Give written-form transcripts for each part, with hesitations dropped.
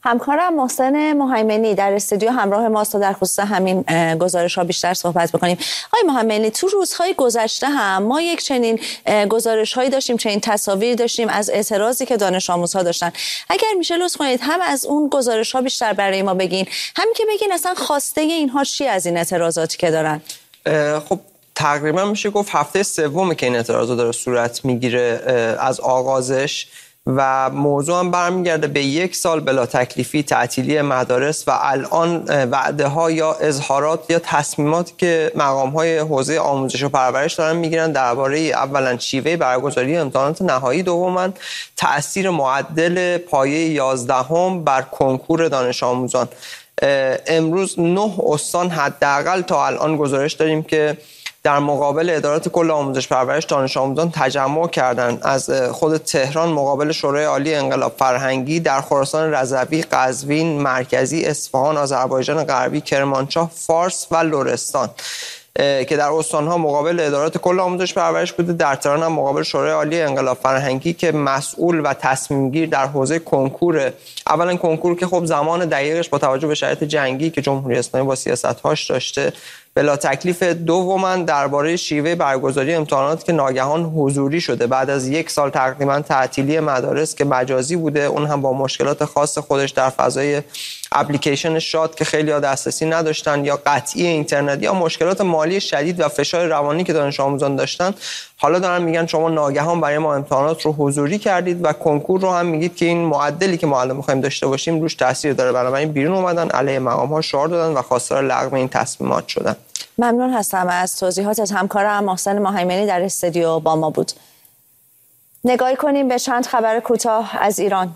همکارم محسن مهیمنی در استودیو همراه ماست تا در خصوص همین گزارش‌ها بیشتر صحبت بکنیم. آقای مهیمنی، تو روزهای گذشته هم ما یک چنین گزارش‌هایی داشتیم، چنین تصاویر داشتیم از اعتراضی که دانش آموزها داشتن. اگر میشه لطف کنید هم از اون گزارش‌ها بیشتر برای ما بگین، همین که بگین اصلا خواسته اینها چی از این اعتراضاتی که دارن. خب تقریبا میشه گفت هفته سومه که این اعتراضات داره صورت میگیره از آغازش و موضوع هم برمیگرده به 1 سال بلا تکلیفی تعطیلی مدارس و الان وعده ها یا اظهارات یا تصمیماتی که مقام های حوزه آموزش و پرورش دارن میگیرن درباره اولا شیوه برگزاری امتحانات نهایی، دوما تأثیر معدل پایه 11 بر کنکور دانش آموزان. امروز 9 استان حداقل تا الان گزارش داریم که در مقابل ادارات کل آموزش پرورش دانش آموزان تجمع کردند. از خود تهران مقابل شورای عالی انقلاب فرهنگی، در خراسان رضوی، قزوین، مرکزی، اصفهان، آذربایجان غربی، کرمانشاه، فارس و لرستان که در استانها مقابل ادارات کل آموزش پرورش بوده. در تهران هم مقابل شورای عالی انقلاب فرهنگی که مسئول و تصمیم گیر در حوزه کنکور، اولا کنکور که خب زمان دقیقش با توجه به شرایط جنگی که جمهوری اسلامی با سیاست‌هاش داشته بلا تکلیف، دوما درباره شیوه برگزاری امتحانات که ناگهان حضوری شده بعد از 1 سال تقریبا تعطیلی مدارس که مجازی بوده، اون هم با مشکلات خاص خودش در فضای اپلیکیشن شاد که خیلی‌ها دسترسی نداشتن یا قطعی اینترنت یا مشکلات مالی شدید و فشار روانی که دانش آموزان داشتن. حالا دارن میگن شما ناگهان برای ما امتحانات رو حضوری کردید و کنکور رو هم میگید که این معدلی که ما الان می‌خوایم داشته باشیم روش تاثیر داره. بنابراین بیرون اومدن، علیه مقام‌ها شعار دادن و خواستار لغو این تصمیمات شدن. ممنون هستم از توضیحات. همکارم محسن مهیمنی در استودیو با ما بود. نگاهی کنیم به چند خبر کوتاه از ایران.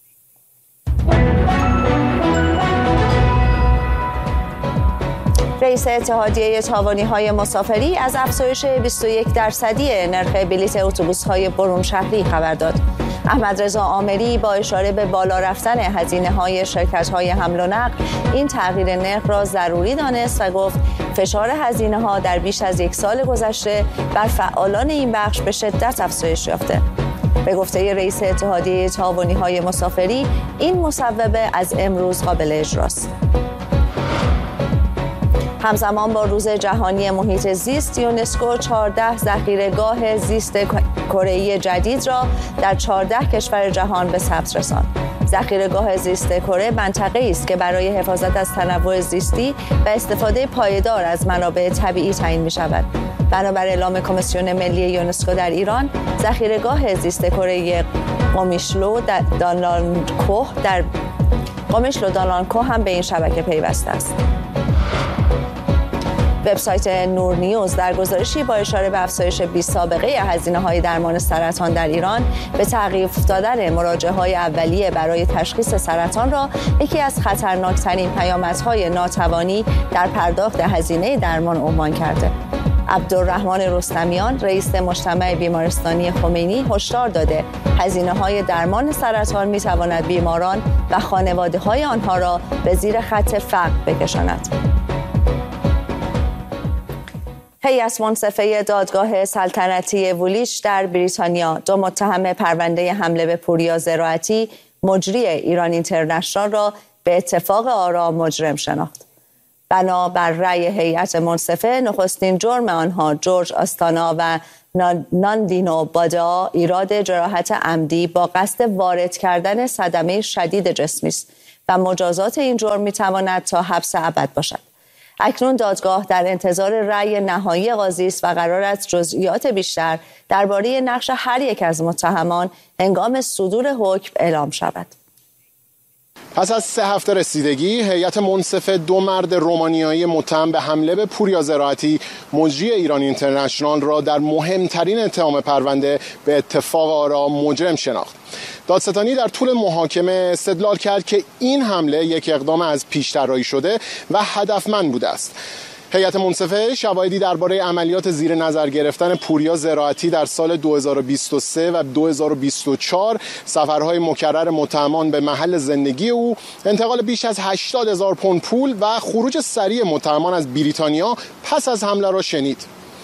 رئیس اتحادیه تاوانی‌های مسافری از افزایش 21% نرخ بلیت اتوبوس‌های برون شهری خبر داد. احمد رضا عامری با اشاره به بالا رفتن هزینه‌های شرکت‌های حمل و نقل این تغییر نرخ را ضروری دانست و گفت فشار هزینه‌ها در بیش از 1 سال گذشته بر فعالان این بخش به شدت افزایش یافته. به گفته رئیس اتحادیه تاوانی‌های مسافری این مصوبه از امروز قابل اجراست. همزمان با روز جهانی محیط زیست، یونسکو 14 ذخیره‌گاه زیست کره‌ای جدید را در 14 کشور جهان به ثبت رساند. ذخیره‌گاه زیست کره منطقه‌ای است که برای حفاظت از تنوع زیستی و استفاده پایدار از منابع طبیعی تعیین می‌شود. بنابر اعلام کمیسیون ملی یونسکو در ایران، ذخیره‌گاه زیست کره‌ای قمیشلو دانلانکو هم به این شبکه پیوسته است. وبسایت نور نیوز در گزارشی با اشاره به افزایش بی‌سابقه هزینه‌های درمان سرطان در ایران به تعقیب دادن مراجعه‌های اولیه برای تشخیص سرطان را یکی از خطرناکترین پیامدهای ناتوانی در پرداخت هزینه درمان عنوان کرده. عبدالرحمن رستمیان رئیس مجتمع بیمارستانی خمینی هشدار داده هزینه‌های درمان سرطان می‌تواند بیماران و خانواده‌های آنها را به زیر خط فقر بکشاند. هیئت منصفه دادگاه سلطنتی وولیچ در بریتانیا 2 متهم پرونده حمله به پوریا زراعتی مجری ایران اینترنشنال را به اتفاق آرا مجرم شناخت. بنابر رأی هیئت منصفه نخستین جرم آنها جورج آستانا و ناندینو بادا ایراد جراحت عمدی با قصد وارد کردن صدمه شدید جسمی است و مجازات این جرم می‌تواند تا حبس ابد باشد. اکنون دادگاه در انتظار رأی نهایی قاضی است و قرار است جزئیات بیشتر درباره نقش هر یک از متهمان هنگام صدور حکم اعلام شود. پس از 3 هفته رسیدگی، هیئت منصفه 2 مرد رومانیایی متهم به حمله به پوریا زراعتی مجری ایران اینترنشنال را در مهمترین اتهام پرونده به اتفاق آرا مجرم شناخت. دادستانی در طول محاکمه استدلال کرد که این حمله یک اقدام از پیش طراحی شده و هدفمند بوده است. هیئت منصفه شواهدی درباره عملیات زیر نظر گرفتن پوریا زراعتی در سال 2023 و 2024، سفرهای مکرر متهمان به محل زندگی او، انتقال بیش از 80,000 پوند پول و خروج سریع متهمان از بریتانیا پس از حمله را شنید.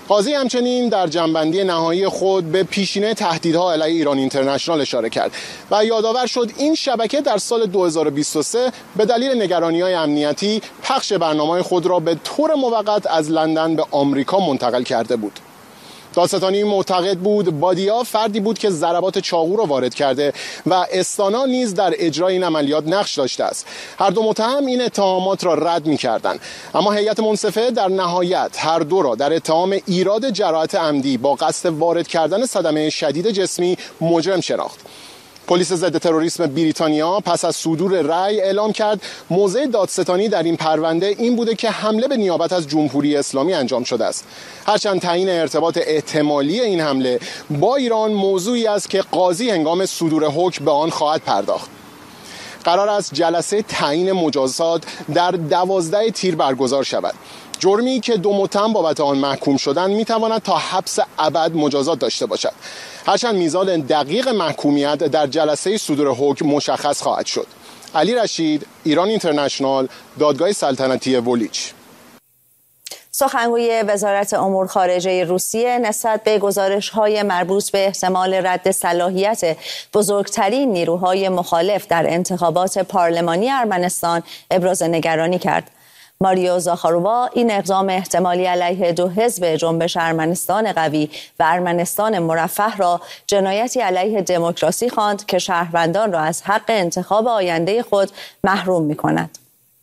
قاضی همچنین در جنبندی نهایی خود به پیشینه تهدیدها علیه ایران اینترنشنال اشاره کرد و یادآور شد این شبکه در سال 2023 به دلیل نگرانی‌های امنیتی پخش برنامه‌های خود را به طور موقت از لندن به آمریکا منتقل کرده بود. دادستانی معتقد بود بادیا فردی بود که ضربات چاقو را وارد کرده و استانا نیز در اجرای این عملیات نقش داشته است. هر دو متهم این اتهامات را رد می‌کردند، اما هیئت منصفه در نهایت هر دو را در اتهام ایراد جراحت عمدی با قصد وارد کردن صدمه شدید جسمی مجرم شناخت. پلیس ضد تروریسم بریتانیا پس از صدور رأی اعلام کرد موضع دادستانی در این پرونده این بوده که حمله به نیابت از جمهوری اسلامی انجام شده است. هرچند تعیین ارتباط احتمالی این حمله با ایران موضوعی است که قاضی هنگام صدور حکم به آن خواهد پرداخت. قرار است جلسه تعیین مجازات در 12 تیر برگزار شود. جرمی که دو متهم بابت آن محکوم شدند میتواند تا حبس ابد مجازات داشته باشد. هرچند میزان دقیق محکومیت در جلسه صدور حکم مشخص خواهد شد. علی رشید، ایران اینترنشنال، دادگاه سلطنتی وولیچ. سخنگوی وزارت امور خارجه روسیه نسبت به گزارش‌های مربوط به احتمال رد صلاحیت بزرگترین نیروهای مخالف در انتخابات پارلمانی ارمنستان ابراز نگرانی کرد. ماریو زاخاروا این اقدام احتمالی علیه دو حزب جنبش ارمنستان قوی و ارمنستان مرفه را جنایتی علیه دموکراسی خواند که شهروندان را از حق انتخاب آینده خود محروم می‌کند.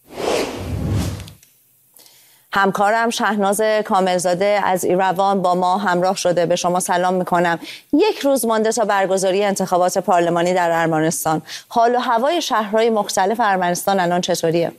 همکارم شهناز کاملزاده از ایروان با ما همراه شده. به شما سلام میکنم. یک روز مانده تا برگزاری انتخابات پارلمانی در ارمنستان. حال و هوای شهرهای مختلف ارمنستان الان چطوریه؟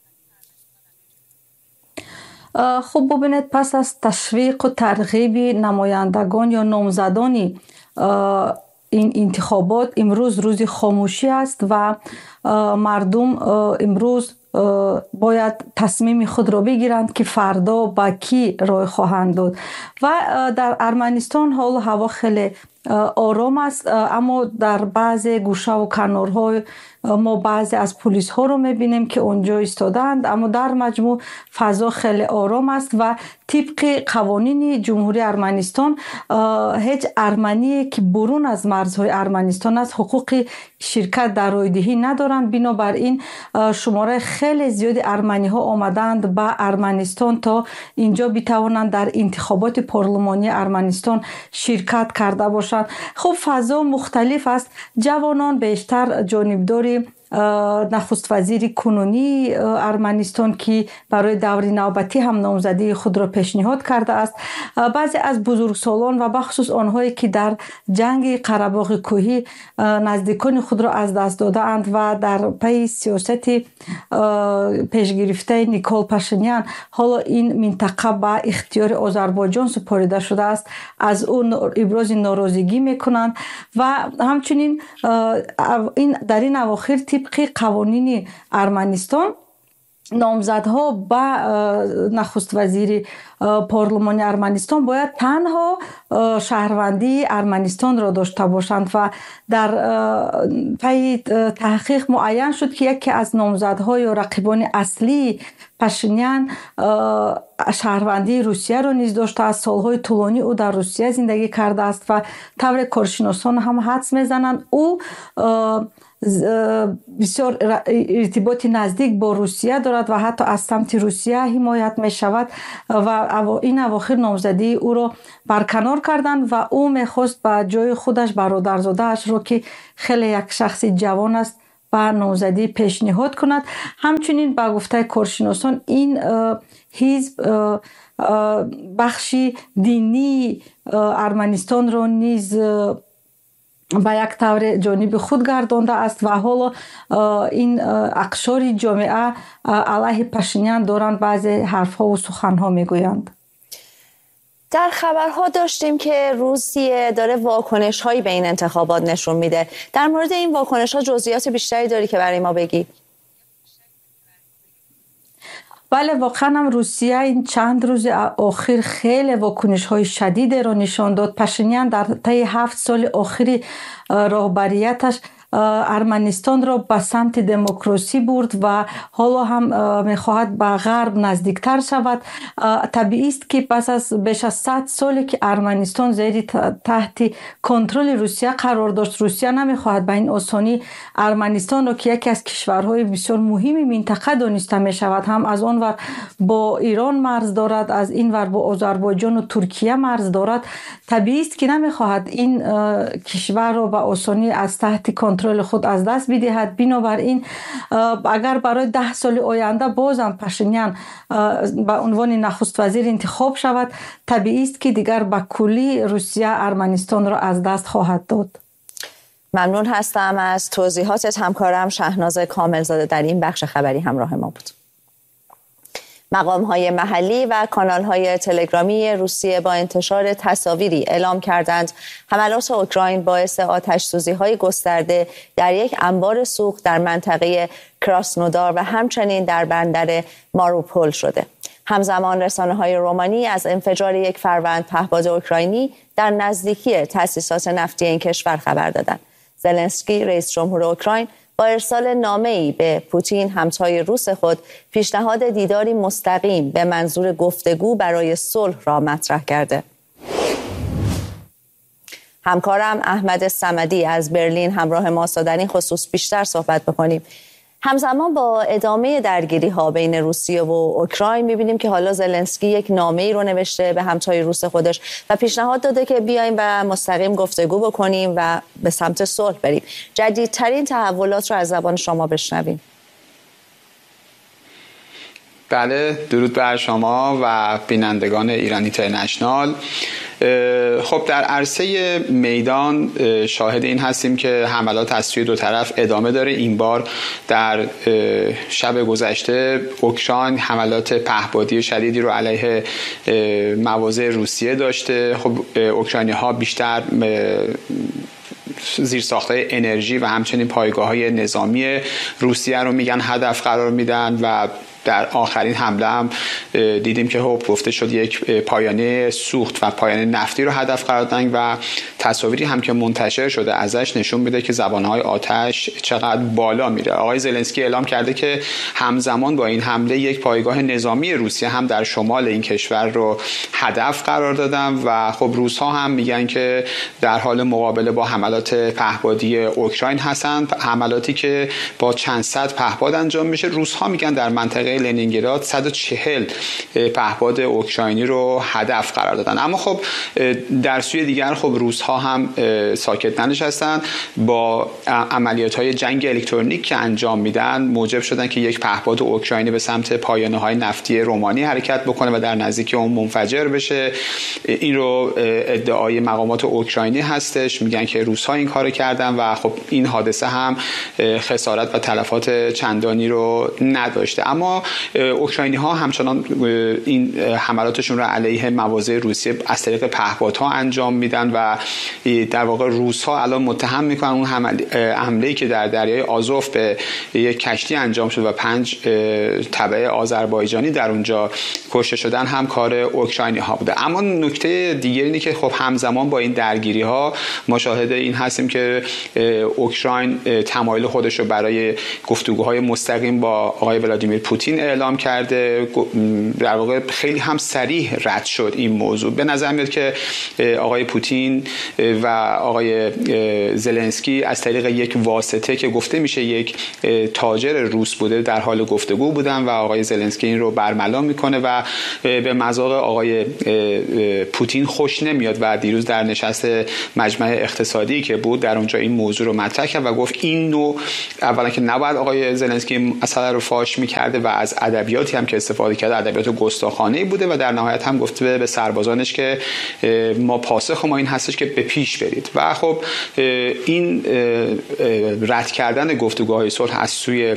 خب ببینید، پس از تشویق و ترغیب نمایندگان یا نامزدانی این انتخابات، امروز روز خاموشی است و مردم امروز باید تصمیم خود را بگیرند که فردا با کی رای خواهند داد. و در ارمنستان حال و هوا خیلی آرام است، اما در بعضی گوشه و کنارها ما بعضی از پلیس ها رو میبینیم که اونجا ایستادند، اما در مجموع فضا خیلی آرام است و طبق قوانین جمهوری ارمنستان هیچ ارمنی که برون از مرزهای ارمنستان است حقوق شرکت در رایدهی ندارند. بنابراین شماره خیلی زیاد ارمنی ها آمدند به ارمنستان تا اینجا بتوانند در انتخابات پارلمانی ارمنستان شرکت کرده باشند. خب فضا مختلف است. جوانان بیشتر جانبدار نخست وزیر کنونی ارمنستان که برای دور نوبتی هم نامزدی خود را پیشنهاد کرده است. بعضی از بزرگسالان و بخصوص آنهایی که در جنگ قره‌باغ کوهی نزدیکان خود را از دست دادند و در پی سیاست پیشگرفته نیکول پاشینیان حالا این منطقه به اختیار آذربایجان سپارده شده است، از اون ابراز ناراضگی میکنند و همچنین این در این اواخر طبق قوانین ارمنستان نامزدها به نخست وزیر پارلمان ارمنستان باید تنها شهروندی ارمنستان را داشته باشند و در پی تحقیق معین شد که یکی از نامزدها یا رقیبان اصلی پاشینیان شهروندی روسیه را نیز داشته است. سالهای طولانی او در روسیه زندگی کرده است و طور کارشناسان هم حدس میزنند او بسیار ارتباط نزدیک با روسیه دارد و حتی از سمت روسیه حمایت می شود و این اواخر نامزدی او را برکنار کردند و او میخواست به جای خودش برادرزاده اش را که خیلی یک شخص جوان است به نامزدی پیشنهاد کند. همچنین به گفته کارشناسان این حزب بخشی دینی ارمنستان را نیز با یک طور جانب خود گردانده است و حالا این اقشار جامعه علیه پاشینیان دارند بعضی حرفها و سخنها میگویند. در خبرها داشتیم که روسیه داره واکنش هایی به این انتخابات نشون میده. در مورد این واکنش ها جزئیات بیشتری داری که برای ما بگی؟ بله، واقعا هم روسیه این چند روز آخر خیلی واکنش های شدید را نشان داد. پاشینیان در طی 7 سال آخری راهبریتش ارمنستان را به سمت دموکراسی برد و حالا هم میخواهد به غرب نزدیکتر شود. طبیعی است که پس از بیش از 100 سالی که ارمنستان زیر تحت کنترل روسیه قرار داشت، روسیه نمیخواهد به این آسانی ارمنستان را که یکی از کشورهای بسیار مهم منطقه دانسته می شود، هم از آن ور با ایران مرز دارد، از این ور با آذربایجان و ترکیه مرز دارد، طبیعی است که نمیخواهد این کشور را به آسانی از تحت کنترل خود از دست بدهد. بنابراین اگر برای 10 سال آینده بازم پاشینیان به عنوان نخست وزیر انتخاب شود، طبیعی است که دیگر به کلی روسیه ارمنستان را از دست خواهد داد. ممنون هستم از توضیحاتت. همکارم شهناز کاملزاده در این بخش خبری همراه ما بود. مقام‌های محلی و کانال‌های تلگرامی روسیه با انتشار تصاویری اعلام کردند حملات اوکراین باعث آتش‌سوزی‌های گسترده در یک انبار سوخت در منطقه کراسنودار و همچنین در بندر ماروپول شده. همزمان رسانه‌های رومانی از انفجار یک فروند پهپاد اوکراینی در نزدیکی تأسیسات نفتی این کشور خبر دادند. زلنسکی رئیس جمهور اوکراین با ارسال نامه‌ای به پوتین همتای روس خود پیشنهاد دیداری مستقیم به منظور گفتگو برای صلح را مطرح کرده. همکارم احمد صمدی از برلین همراه ماست تا در این خصوص بیشتر صحبت بکنیم. همزمان با ادامه درگیری‌ها بین روسیه و اوکراین می‌بینیم که حالا زلنسکی یک نامه‌ای رو نوشته به همتای روس خودش و پیشنهاد داده که بیایم و مستقیم گفتگو بکنیم و به سمت صلح بریم. جدیدترین تحولات رو از زبان شما بشنویم. بله، درود بر شما و بینندگان ایران اینترنشنال. خب در عرصه میدان شاهد این هستیم که حملات از سوی دو طرف ادامه داره. این بار در شب گذشته اوکراین حملات پهپادی شدیدی رو علیه مواضع روسیه داشته. خب اوکراینی‌ها بیشتر زیرساخت‌های انرژی و همچنین پایگاه‌های نظامی روسیه رو میگن هدف قرار میدن و در آخرین حمله هم دیدیم که گفته شد یک پایانه سوخت و پایانه نفتی رو هدف قرار دادن و تصاویری هم که منتشر شده ازش نشون میده که زبانهای آتش چقدر بالا میره. آقای زلنسکی اعلام کرده که همزمان با این حمله یک پایگاه نظامی روسیه هم در شمال این کشور رو هدف قرار دادن و خب روس‌ها هم میگن که در حال مقابله با حملات پهپادی اوکراین هستند، حملاتی که با چند صد پهپاد انجام میشه. روس‌ها میگن در منطقه لنینگراد 140 پهپاد اوکراینی رو هدف قرار دادن. اما خب در سوی دیگر خب روس‌ها هم ساکت ننشستن، با عملیات‌های جنگ الکترونیک که انجام میدن موجب شدن که یک پهپاد اوکراینی به سمت پایانه‌های نفتی رومانی حرکت بکنه و در نزدیکی اون منفجر بشه. این رو ادعای مقامات اوکراینی هستش، میگن که روس‌ها این کارو کردن و خب این حادثه هم خسارت و تلفات چندانی رو نداشته. اما اوکراینی‌ها همچنان این حملاتشون رو علیه مواضع روسیه از طریق پهپادها انجام میدن و در واقع روس‌ها الان متهم میکنن اون حمله‌ای که در دریای آزوف به یک کشتی انجام شد و 5 تبع آذربایجانی در اونجا کشته شدن هم کار اوکراینی‌ها بوده. اما نکته دیگری اینه که خب همزمان با این درگیری‌ها ما شاهد این هستیم که اوکراین تمایل خودش رو برای گفتگوهای مستقیم با آقای ولادیمیر پوتین اعلام کرده. در واقع خیلی هم صریح رد شد این موضوع. به نظر میاد که آقای پوتین و آقای زلنسکی از طریق یک واسطه که گفته میشه یک تاجر روس بوده در حال گفتگو بودن و آقای زلنسکی این رو برملا میکنه و به مذاق آقای پوتین خوش نمیاد و دیروز در نشست مجمع اقتصادی که بود در اونجا این موضوع رو مطرح کرد و گفت این نوع اولا که نباید آقای زلنسکی مسئله رو فاش میکرده و از ادبیاتی هم که استفاده کرده ادبیات گستاخانه‌ای بوده و در نهایت هم گفته به سربازانش که ما پاسخ ما این هستش که به پیش برید. و خب این رد کردن گفتگوهای صلح از سوی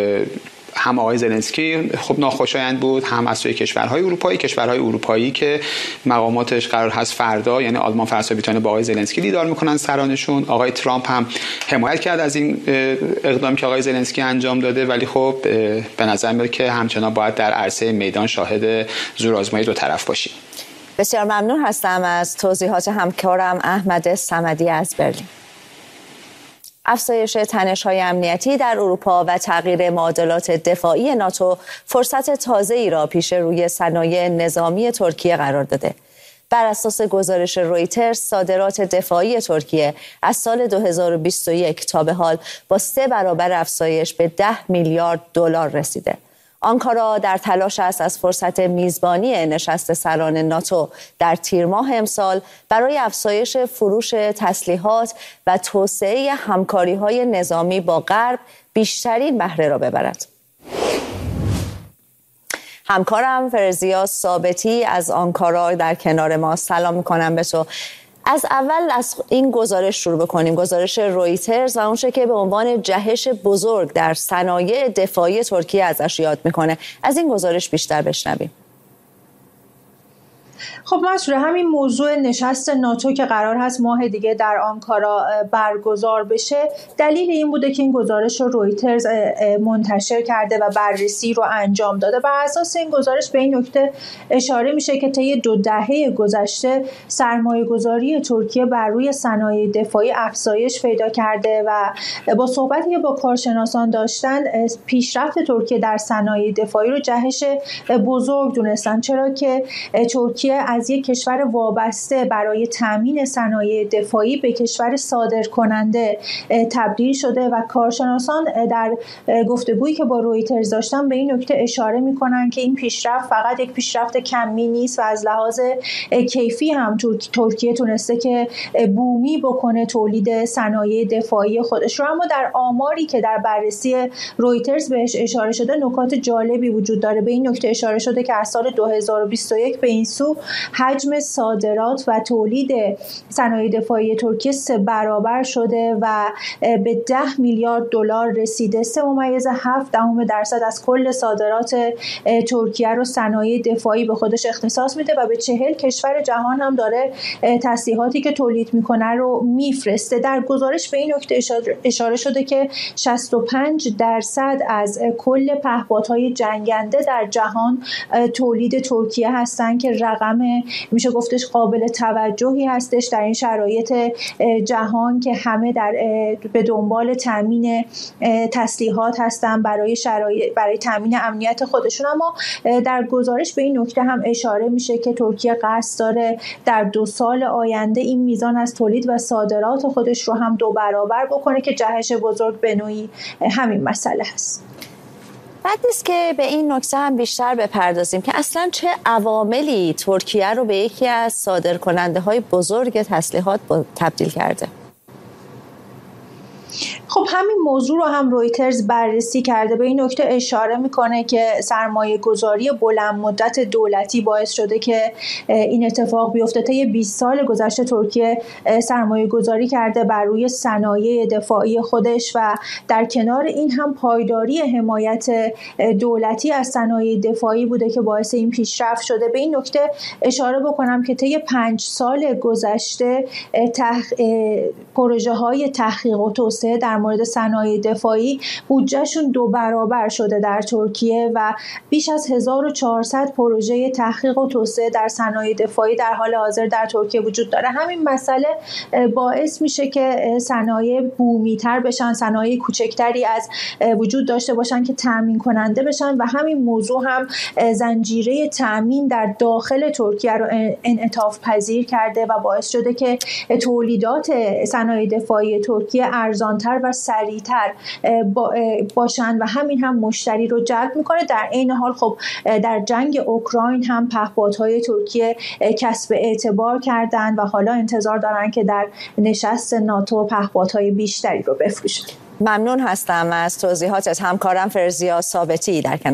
هم آقای زلنسکی خب ناخوشایند بود، هم از سوی کشورهای اروپایی که مقاماتش قرار هست فردا یعنی آلمان، فرانسه و بریتانیا با آقای زلنسکی دیدار میکنن سرانشون. آقای ترامپ هم حمایت کرد از این اقدام که آقای زلنسکی انجام داده، ولی خب به نظر میاد که همچنان باید در عرصه میدان شاهد زورآزمایی دو طرف باشیم. بسیار ممنون هستم از توضیحات همکارم احمد صمدی از برلین. افزایش تنش‌های امنیتی در اروپا و تغییر معادلات دفاعی ناتو فرصت تازه‌ای را پیش روی صنایع نظامی ترکیه قرار داده. بر اساس گزارش رویترز، صادرات دفاعی ترکیه از سال 2021 تا به حال با 3 برابر افزایش به 10 میلیارد دلار رسیده. آنکارا در تلاش است از فرصت میزبانی نشست سران ناتو در تیر ماه امسال برای افزایش فروش تسلیحات و توسعه همکاری‌های نظامی با غرب بیشترین بهره را ببرد. همکارم فرزیا ثابتی از آنکارا در کنار ما. سلام میکنم به تو. از اول از این گزارش شروع بکنیم، گزارش رویترز و اونچه که به عنوان جهش بزرگ در صنایع دفاعی ترکیه ازش یاد میکنه. از این گزارش بیشتر بشنویم. خب مسعود، همین موضوع نشست ناتو که قرار هست ماه دیگه در آنکارا برگزار بشه، دلیل این بوده که این گزارش رو رویترز منتشر کرده و بررسی رو انجام داده. بر اساس این گزارش به این نکته اشاره میشه که طی 2 دهه گذشته سرمایه‌گذاری ترکیه بر روی صنایع دفاعی افزایش پیدا کرده و با صحبتی که با کارشناسان داشتن، پیشرفت ترکیه در صنایع دفاعی رو جهش بزرگ دونستن، چرا که ترکیه از یک کشور وابسته برای تامین صنایع دفاعی به کشور صادرکننده تبدیل شده و کارشناسان در گفتگویی که با رویترز داشتن به این نکته اشاره میکنن که این پیشرفت فقط یک پیشرفت کمی نیست و از لحاظ کیفی هم ترکیه تونسته که بومی بکنه تولید صنایع دفاعی خودش رو. اما در آماری که در بررسی رویترز بهش اشاره شده نکات جالبی وجود داره. به این نکته اشاره شده که از سال 2021 به این سو حجم صادرات و تولید صنایع دفاعی ترکیه 3 برابر شده و به 10 میلیارد دلار رسیده. 3.7% از کل صادرات ترکیه رو صنایع دفاعی به خودش اختصاص میده و به 40 کشور جهان هم داره تسلیحاتی که تولید میکنه رو میفرسته. در گزارش به این نکته اشاره شده که 65% از کل پهپادهای جنگنده در جهان تولید ترکیه هستن که رقم میشه گفتش قابل توجهی هستش در این شرایط جهان که همه به دنبال تامین تسلیحات هستن برای تامین امنیت خودشون. اما در گزارش به این نکته هم اشاره میشه که ترکیه قصد داره در 2 سال آینده این میزان از تولید و صادرات خودش رو هم 2 برابر بکنه که جهش بزرگ به نوعی همین مسئله هست. بعد نیست که به این نکته هم بیشتر بپردازیم که اصلا چه عواملی ترکیه رو به یکی از صادرکننده های بزرگ تسلیحات تبدیل کرده؟ خب همین موضوع رو هم رویترز بررسی کرده. به این نکته اشاره میکنه که سرمایه گذاری بلند مدت دولتی باعث شده که این اتفاق بیفته. طی 20 سال گذشته ترکیه سرمایه گذاری کرده بر روی صنایع دفاعی خودش و در کنار این هم پایداری حمایت دولتی از صنایع دفاعی بوده که باعث این پیشرفت شده. به این نکته اشاره بکنم که طی 5 سال گذشته پروژه های تحقیق و توسعه در مورد صنایع دفاعی بودجهشون 2 برابر شده در ترکیه و بیش از 1400 پروژه تحقیق و توسعه در صنایع دفاعی در حال حاضر در ترکیه وجود داره. همین مسئله باعث میشه که صنایع بومی‌تر بشن، صنایع کوچکتری از وجود داشته باشن که تامین کننده بشن و همین موضوع هم زنجیره تامین در داخل ترکیه رو انعطاف پذیر کرده و باعث شده که تولیدات صنایع دفاعی ترکیه ارزانتر و سریعتر باشن و همین هم مشتری رو جلب میکنه. در عین حال خب در جنگ اوکراین هم پهپادهای ترکیه کسب اعتبار کردن و حالا انتظار دارن که در نشست ناتو پهپادهای بیشتری رو بفروشن. ممنون هستم از توضیحاتت همکارم فرزیا ثابتی در کنار